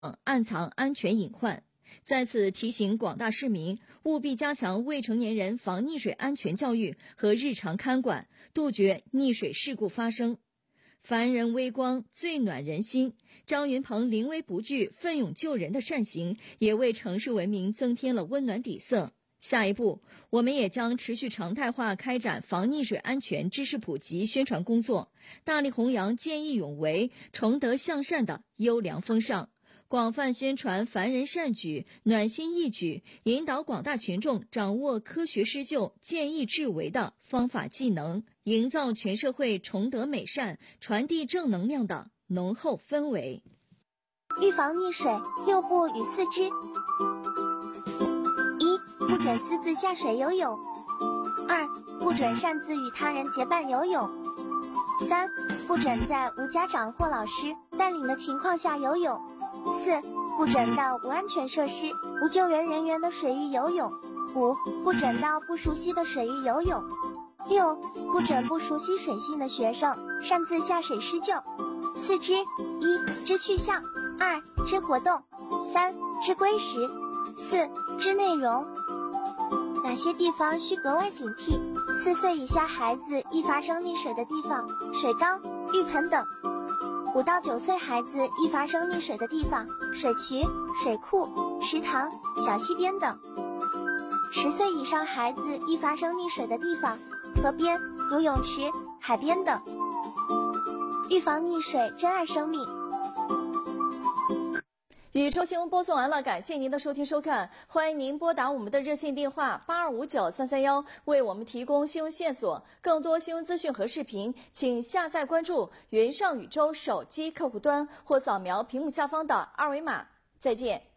暗藏安全隐患。在此提醒广大市民，务必加强未成年人防溺水安全教育和日常看管，杜绝溺水事故发生。凡人微光，最暖人心。张云鹏临危不惧、奋勇救人的善行，也为城市文明增添了温暖底色。下一步，我们也将持续常态化开展防溺水安全知识普及宣传工作，大力弘扬见义勇为、崇德向善的优良风尚，广泛宣传凡人善举、暖心义举，引导广大群众掌握科学施救、见义智为的方法技能，营造全社会崇德美善、传递正能量的浓厚氛围。 预防溺水6步与4知：一、不准私自下水游泳；二、不准擅自与他人结伴游泳；三、不准在无家长或老师带领的情况下游泳；四、不准到无安全设施、无救援人员的水域游泳；五、不准到不熟悉的水域游泳；六、不准不熟悉水性的学生擅自下水施救。4知：一、知去向；二、知活动；三、知归时；四、知内容。哪些地方需格外警惕？4岁以下孩子易发生溺水的地方：水缸、浴盆等；5到9岁孩子易发生溺水的地方：水渠、水库、池塘、小溪边等；10岁以上孩子易发生溺水的地方：河边、游泳池、海边等。预防溺水，珍爱生命。 宇宙新闻播送完了，感谢您的收听收看，欢迎您拨打我们的热线电话8259-331，为我们提供新闻线索。更多新闻资讯和视频，请下载关注云上宇宙手机客户端或扫描屏幕下方的二维码。再见。